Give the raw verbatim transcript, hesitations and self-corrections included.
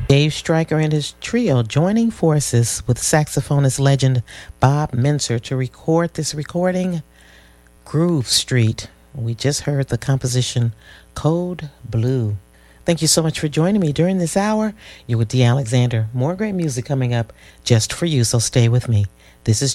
Dave Stryker and his trio joining forces with saxophonist legend Bob Mintzer to record this recording, Groove Street. We just heard the composition Code Blue. Thank you so much for joining me during this hour. You're with Dee Alexander. More great music coming up just for you, so stay with me. This is